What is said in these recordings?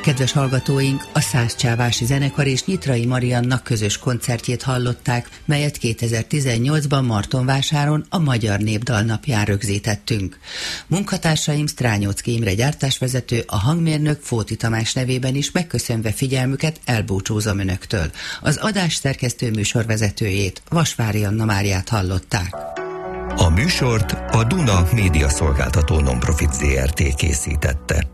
Kedves hallgatóink, a Szászcsávási Zenekar és Nyitrai Mariannak közös koncertjét hallották, melyet 2018-ban Martonvásáron a Magyar Népdal napján rögzítettünk. Munkatársaim Strányóczky Imre gyártásvezető, a hangmérnök Fóti Tamás nevében is megköszönve figyelmüket elbúcsúzom önöktől. Az adás szerkesztő műsorvezetőjét, Vasvári Anna Máriát hallották. A műsort a Duna Média Szolgáltató Nonprofit Zrt. Készítette.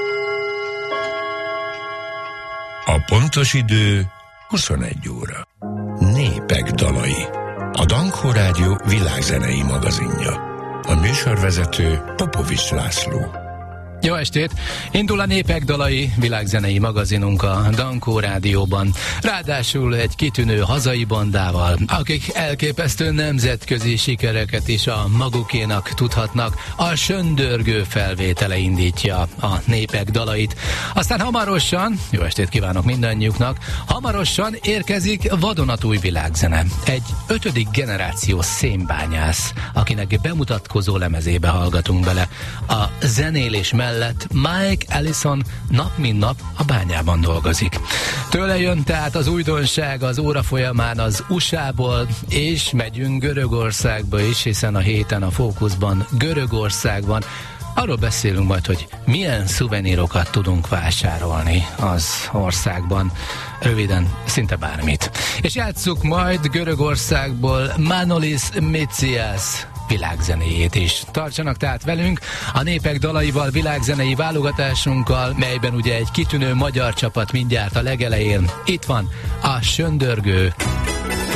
A pontos idő 21 óra. Népek dalai. A Dankó Rádió világzenei magazinja. A műsorvezető Popovics László. Jó estét! Indul a Népek dalai világzenei magazinunk a Dankó Rádióban. Ráadásul egy kitűnő hazai bandával, akik elképesztő nemzetközi sikereket is a magukénak tudhatnak. A Söndörgő felvétele indítja a Népek dalait. Aztán hamarosan, jó estét kívánok mindannyiuknak, hamarosan érkezik vadonatúj világzene. Egy 5. generációs szénbányász, akinek bemutatkozó lemezébe hallgatunk bele. A zenélés mellett Mike Allison nap mint nap a bányában dolgozik. Tőle jön tehát az újdonság az óra folyamán az USA-ból, és megyünk Görögországba is, hiszen a héten a fókuszban Görögország van. Arról beszélünk majd, hogy milyen szuvenírokat tudunk vásárolni az országban. Röviden, szinte bármit. És játsszuk majd Görögországból Manolis Mitsias világzenéjét is. Tartsanak tehát velünk a Népek dalaival, világzenei válogatásunkkal, melyben ugye egy kitűnő magyar csapat mindjárt a legelején. Itt van a Söndörgő.